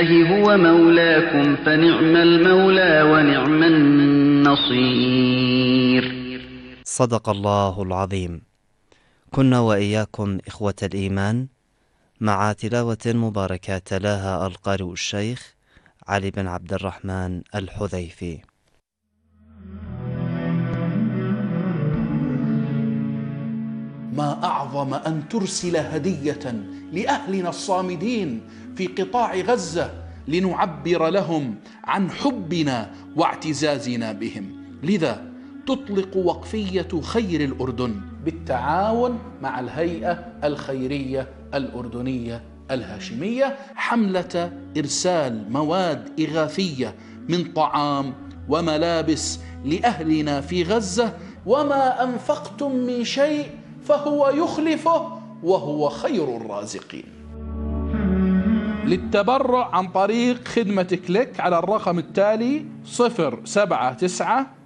هو مولاكم فنعم المولى ونعم النصير. صدق الله العظيم. كنا وإياكم إخوة الإيمان مع تلاوة مباركة تلاها القارئ الشيخ علي بن عبد الرحمن الحذيفي. ما أعظم أن ترسل هدية لأهلنا الصامدين في قطاع غزة لنعبر لهم عن حبنا واعتزازنا بهم. لذا تطلق وقفية خير الأردن بالتعاون مع الهيئة الخيرية الأردنية الهاشمية حملة إرسال مواد إغاثية من طعام وملابس لأهلنا في غزة. وما أنفقتم من شيء فهو يخلفه وهو خير الرازقين. للتبرع عن طريق خدمة كليك على الرقم التالي 079